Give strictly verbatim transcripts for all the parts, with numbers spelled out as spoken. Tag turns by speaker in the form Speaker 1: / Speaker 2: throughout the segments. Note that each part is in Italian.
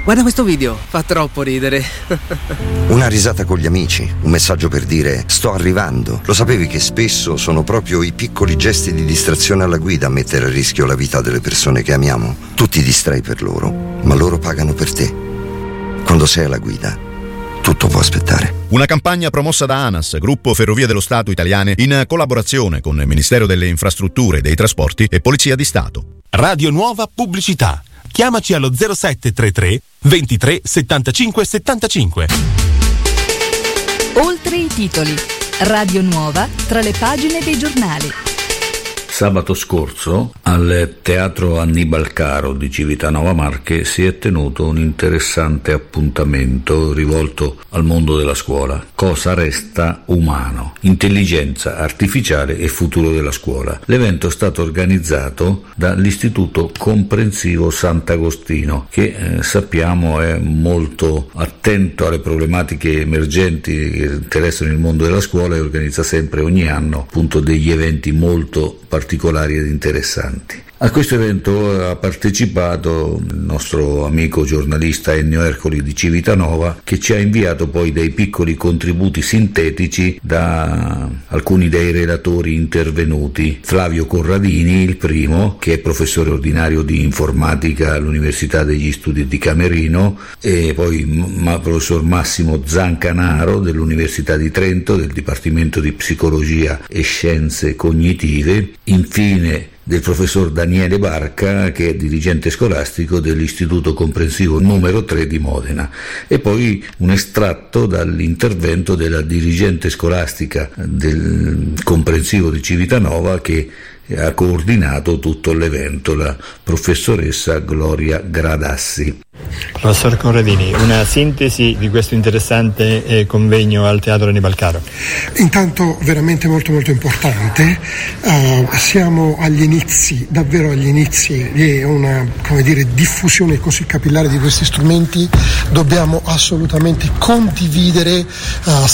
Speaker 1: Guarda questo video, fa troppo ridere.
Speaker 2: Una risata con gli amici, un messaggio per dire sto arrivando. Lo sapevi che spesso sono proprio i piccoli gesti di distrazione alla guida a mettere a rischio la vita delle persone che amiamo? Tu ti distrai per loro, ma loro pagano per te. Quando sei alla guida, tutto può aspettare.
Speaker 3: Una campagna promossa da ANAS, Gruppo Ferrovie dello Stato Italiane, in collaborazione con il Ministero delle Infrastrutture e dei Trasporti e Polizia di Stato.
Speaker 4: Radio Nuova Pubblicità. Chiamaci allo zero sette tre tre ventitré settantacinque settantacinque.
Speaker 5: Oltre i titoli. Radio Nuova tra le pagine dei giornali.
Speaker 6: Sabato scorso al Teatro Annibal Caro di Civitanova Marche si è tenuto un interessante appuntamento rivolto al mondo della scuola. Cosa resta umano? Intelligenza artificiale e futuro della scuola. L'evento è stato organizzato dall'Istituto Comprensivo Sant'Agostino, che eh, sappiamo è molto attento alle problematiche emergenti che interessano il mondo della scuola e organizza sempre ogni anno appunto degli eventi molto particolari ed interessanti. A questo evento ha partecipato il nostro amico giornalista Ennio Ercoli di Civitanova, che ci ha inviato poi dei piccoli contributi sintetici da alcuni dei relatori intervenuti. Flavio Corradini, il primo, che è professore ordinario di informatica all'Università degli Studi di Camerino, e poi il professor Massimo Zancanaro dell'Università di Trento, del Dipartimento di Psicologia e Scienze Cognitive, infine del professor Daniele Barca, che è dirigente scolastico dell'Istituto Comprensivo numero tre di Modena, e poi un estratto dall'intervento della dirigente scolastica del Comprensivo di Civitanova, che ha coordinato tutto l'evento, la professoressa Gloria Gradassi.
Speaker 7: Professor Corradini, una sintesi di questo interessante eh, convegno al Teatro Annibal Caro.
Speaker 8: Intanto veramente molto molto importante, uh, siamo agli inizi, davvero agli inizi di una, come dire, diffusione così capillare di questi strumenti. Dobbiamo assolutamente condividere uh,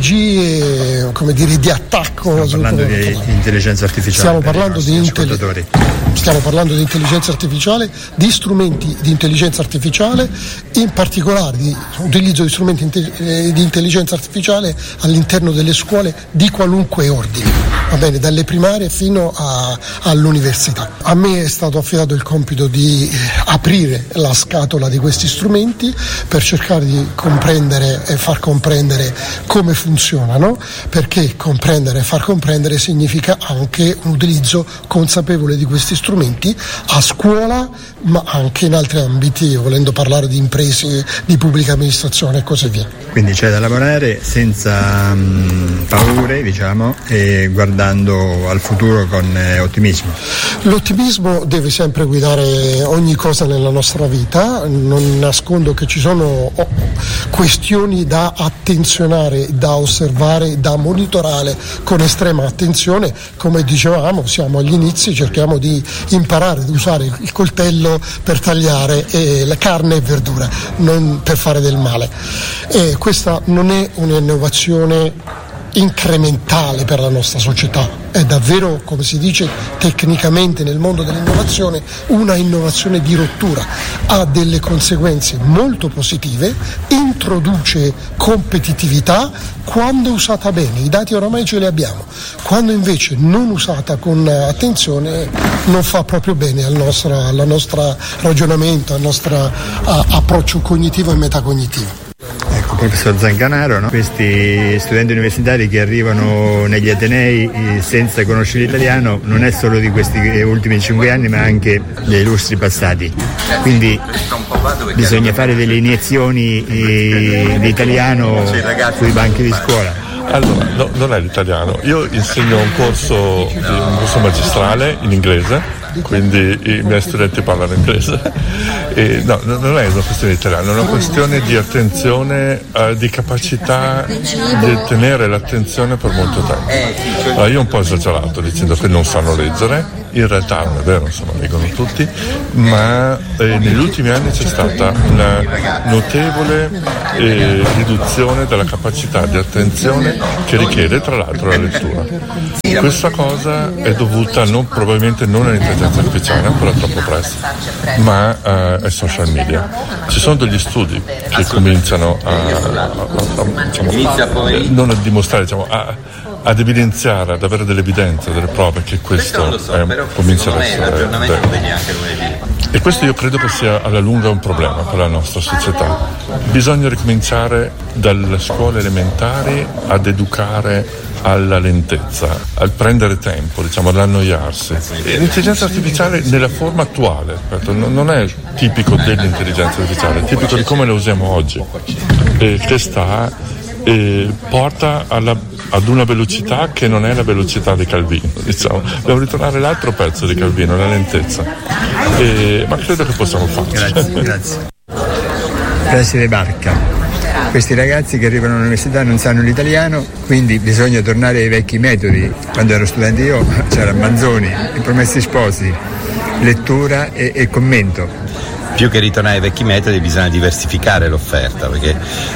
Speaker 8: strategie, come dire, di attacco.
Speaker 7: Stiamo parlando di intelligenza artificiale.
Speaker 8: Stiamo parlando di, intelli- stiamo parlando di intelligenza artificiale, di strumenti di intelligenza artificiale, in particolare di utilizzo di strumenti inte- di intelligenza artificiale all'interno delle scuole di qualunque ordine, va bene, dalle primarie fino a, all'università. A me è stato affidato il compito di aprire la scatola di questi strumenti per cercare di comprendere e far comprendere come funzionano, perché comprendere e far comprendere significa anche un utilizzo consapevole di questi strumenti a scuola, ma anche in altri ambiti, volendo parlare di imprese, di pubblica amministrazione e così via.
Speaker 7: Quindi c'è da lavorare senza um, paure, diciamo, e guardando al futuro con eh, ottimismo.
Speaker 8: L'ottimismo deve sempre guidare ogni cosa nella nostra vita. Non nascondo che ci sono questioni da attenzionare, da osservare, da monitorare con estrema attenzione. Come dicevamo, siamo agli inizi, cerchiamo di imparare ad usare il coltello per tagliare eh, la carne e verdura, non per fare del male. E questa non è un'innovazione incrementale per la nostra società, è davvero, come si dice tecnicamente nel mondo dell'innovazione, una innovazione di rottura, ha delle conseguenze molto positive, introduce competitività quando usata bene, i dati oramai ce li abbiamo, quando invece non usata con attenzione non fa proprio bene al nostro, al nostro ragionamento, al nostro a, approccio cognitivo e metacognitivo.
Speaker 7: Ecco, professor Zancanaro, no? Questi studenti universitari che arrivano negli atenei senza conoscere l'italiano non è solo di questi ultimi cinque anni, ma anche dei lustri passati. Quindi bisogna fare delle iniezioni eh, di italiano sui banchi di scuola.
Speaker 9: Allora, no, non è l'italiano. Io insegno un corso, un corso magistrale in inglese, quindi i miei studenti parlano inglese. E no, non è una questione di italiano, è una questione di attenzione, eh, di capacità di tenere l'attenzione per molto tempo. Allora, io ho un po' esagerato dicendo che non sanno leggere, in realtà non è vero, insomma, leggono tutti, ma eh, negli ultimi anni c'è stata una notevole eh, riduzione della capacità di attenzione che richiede tra l'altro la lettura. Questa cosa è dovuta non, probabilmente non all'intelligenza artificiale, ancora troppo presto, ma eh, ai social media. Ci sono degli studi che cominciano a, a, a, a diciamo, eh, non a dimostrare, diciamo, a, ad evidenziare, ad avere delle evidenze, delle prove che questo è, comincia ad essere vero. E questo io credo che sia alla lunga un problema per la nostra società. Bisogna ricominciare dalle scuole elementari ad educare alla lentezza, al prendere tempo, diciamo, all'annoiarsi. E l'intelligenza artificiale nella forma attuale, non è tipico dell'intelligenza artificiale, è tipico di come la usiamo oggi, e che sta e porta alla, ad una velocità che non è la velocità di Calvino, diciamo. Devo ritornare all'altro pezzo di Calvino, la lentezza. E, ma credo che possiamo farlo.
Speaker 7: Grazie, grazie. Preside Barca. Questi ragazzi che arrivano all'università non sanno l'italiano, quindi bisogna tornare ai vecchi metodi. Quando ero studente io c'era Manzoni, I Promessi Sposi, lettura e, e commento.
Speaker 10: Più che ritornare ai vecchi metodi bisogna diversificare l'offerta, perché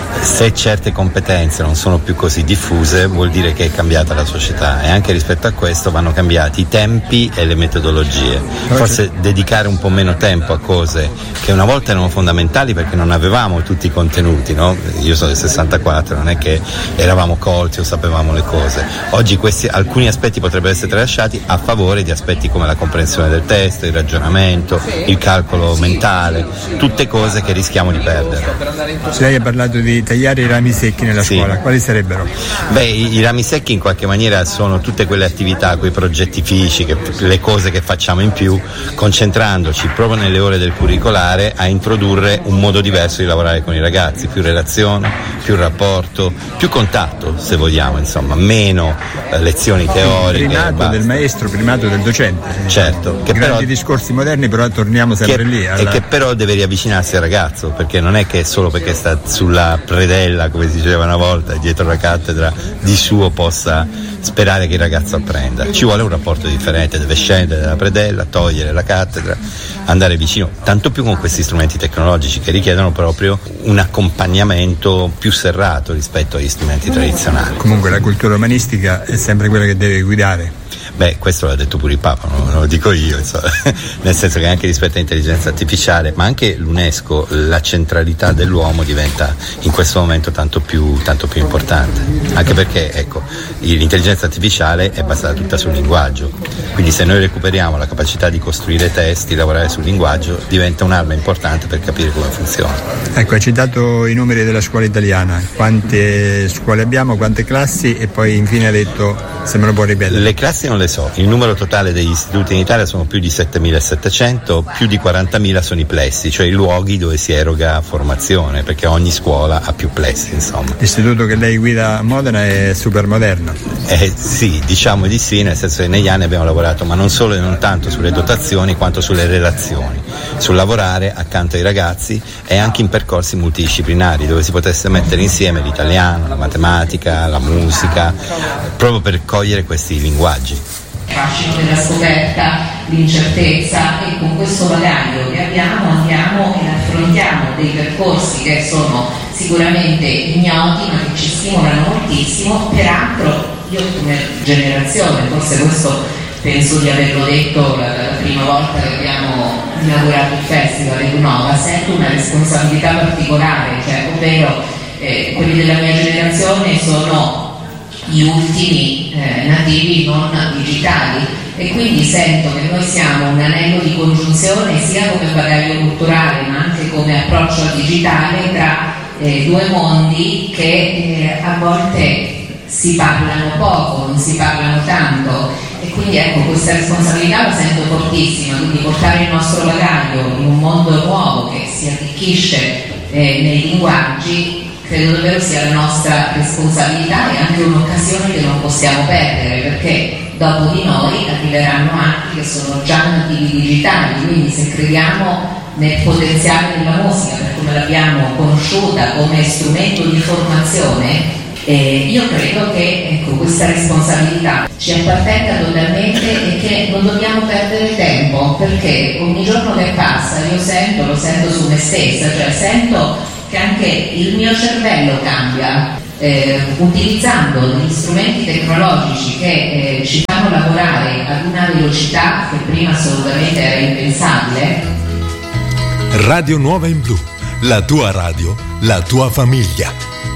Speaker 10: se certe competenze non sono più così diffuse vuol dire che è cambiata la società, e anche rispetto a questo vanno cambiati i tempi e le metodologie. Forse dedicare un po' meno tempo a cose che una volta erano fondamentali perché non avevamo tutti i contenuti, no? Io sono del sessantaquattro, non è che eravamo colti o sapevamo le cose. Oggi questi alcuni aspetti potrebbero essere tralasciati a favore di aspetti come la comprensione del testo, il ragionamento, il calcolo mentale, tutte cose che rischiamo di perdere.
Speaker 7: Lei ha parlato di tagliare i rami secchi nella
Speaker 10: sì.
Speaker 7: scuola, quali sarebbero?
Speaker 10: Beh, i, i rami secchi in qualche maniera sono tutte quelle attività, quei progettifici, che, le cose che facciamo in più, concentrandoci proprio nelle ore del curricolare a introdurre un modo diverso di lavorare con i ragazzi, più relazione, più rapporto, più contatto, se vogliamo, insomma, meno eh, lezioni teoriche.
Speaker 7: Primato del maestro, primato del docente.
Speaker 10: Certo. Che
Speaker 7: grandi
Speaker 10: però,
Speaker 7: discorsi moderni, però torniamo sempre
Speaker 10: che,
Speaker 7: lì. Alla...
Speaker 10: E che però deve riavvicinarsi al ragazzo, perché non è che solo perché sta sulla predella, come si diceva una volta, dietro la cattedra, di suo possa sperare che il ragazzo apprenda. Ci vuole un rapporto differente, deve scendere dalla predella, togliere la cattedra, andare vicino, tanto più con questi strumenti tecnologici che richiedono proprio un accompagnamento più serrato rispetto agli strumenti tradizionali.
Speaker 7: Comunque la cultura umanistica è sempre quella che deve guidare.
Speaker 10: Beh, questo l'ha detto pure il Papa, non, non lo dico io, insomma. Nel senso che anche rispetto all'intelligenza artificiale, ma anche l'UNESCO, la centralità dell'uomo diventa in questo momento tanto più, tanto più importante, anche perché, ecco, l'intelligenza artificiale è basata tutta sul linguaggio, quindi se noi recuperiamo la capacità di costruire testi, lavorare sul linguaggio, diventa un'arma importante per capire come funziona.
Speaker 7: Ecco, hai citato i numeri della scuola italiana, quante scuole abbiamo, quante classi, e poi infine hai detto, se me lo può ripetere.
Speaker 10: Le classi non le so, il numero totale degli istituti in Italia sono più di settemilasettecento, più di quarantamila sono i plessi, cioè i luoghi dove si eroga formazione, perché ogni scuola ha più plessi, insomma.
Speaker 7: L'istituto che lei guida a Modena è super moderno.
Speaker 10: Eh sì, diciamo di sì, nel senso che negli anni abbiamo lavorato, ma non solo e non tanto sulle dotazioni quanto sulle relazioni, sul lavorare accanto ai ragazzi e anche in percorsi multidisciplinari dove si potesse mettere insieme l'italiano, la matematica, la musica, proprio per cogliere questi linguaggi.
Speaker 11: Fascino della scoperta, l'incertezza, e con questo bagaglio che abbiamo andiamo e affrontiamo dei percorsi che sono sicuramente ignoti ma che ci stimolano moltissimo. Peraltro io come generazione, forse questo penso di averlo detto la, la prima volta che abbiamo inaugurato il festival Innova, sento una responsabilità particolare, cioè, ovvero eh, quelli della mia generazione sono gli ultimi eh, nativi non digitali, e quindi sento che noi siamo un anello di congiunzione sia come bagaglio culturale ma anche come approccio al digitale tra eh, due mondi che eh, a volte si parlano poco, non si parlano tanto, e quindi ecco, questa responsabilità la sento fortissima, quindi portare il nostro bagaglio in un mondo nuovo che si arricchisce eh, nei linguaggi credo davvero sia la nostra responsabilità e anche un'occasione che non possiamo perdere, perché dopo di noi arriveranno altri che sono già nativi digitali, quindi se crediamo nel potenziale della musica per come l'abbiamo conosciuta come strumento di formazione, Eh, io credo che ecco, questa responsabilità ci appartenga totalmente e che non dobbiamo perdere tempo, perché ogni giorno che passa io sento, lo sento su me stessa, cioè sento che anche il mio cervello cambia, eh, utilizzando degli strumenti tecnologici che eh, ci fanno lavorare ad una velocità che prima assolutamente era impensabile.
Speaker 12: Radio Nuova in Blu, la tua radio, la tua famiglia.